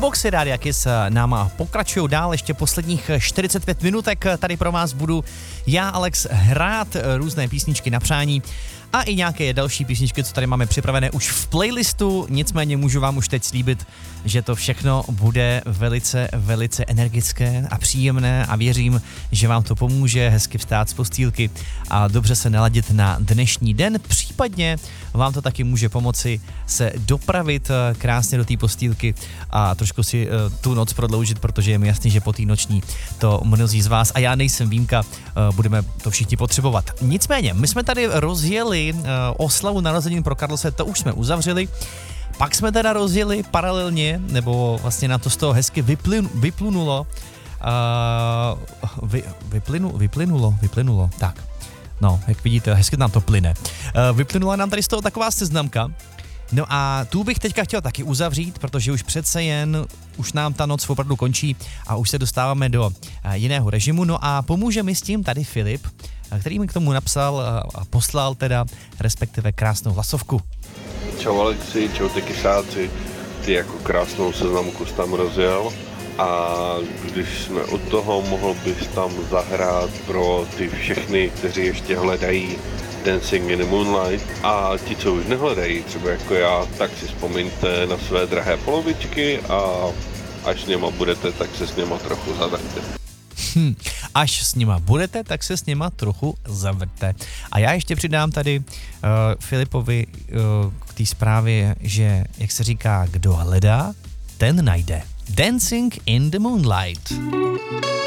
Boxy Rádia Kiss náma pokračují dál, ještě posledních 45 minutek tady pro vás budu já, Alex, hrát různé písničky na přání a i nějaké další písničky, co tady máme připravené už v playlistu, nicméně můžu vám už teď slíbit, že to všechno bude velice, velice energické a příjemné a věřím, že vám to pomůže hezky vstát z postýlky a dobře se naladit na dnešní den, případně vám to taky může pomoci se dopravit krásně do té postýlky a trošku si tu noc prodloužit, protože je mi jasný, že po té noční to mnozí z vás, a já nejsem výjimka, budeme to všichni potřebovat. Nicméně, my jsme tady rozjeli oslavu narozenin pro Karlose, to už jsme uzavřeli. Pak jsme teda rozjeli paralelně, nebo vlastně na to z toho hezky vyplynulo, tak. No, jak vidíte, hezky nám to plyne. Vyplynula nám tady z toho taková seznamka. No a tu bych teďka chtěl taky uzavřít, protože už přece jen, už nám ta noc opravdu končí a už se dostáváme do jiného režimu. No a pomůže mi s tím tady Filip, který mi k tomu napsal a poslal teda, respektive krásnou hlasovku. Čau Alexi, čau ty kysáci, ty jako krásnou seznamku jsi tam rozjel a když jsme od toho, mohl bys tam zahrát pro ty všechny, kteří ještě hledají Dancing in the Moonlight a ti, co už nehledají, třeba jako já, tak si vzpomeňte na své drahé polovičky a až s něma budete, tak se s něma trochu zavrte. Až s nima budete, tak se s nima trochu zavrte. A já ještě přidám tady Filipovi k té zprávě, že, jak se říká, kdo hledá, ten najde. Dancing in the Moonlight.